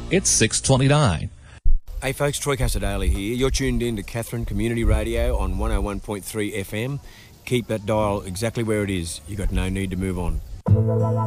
It's 6:29. Hey folks, Troy Casadale here. You're tuned in to Katherine Community Radio on 101.3 FM. Keep that dial exactly where it is. You've got no need to move on.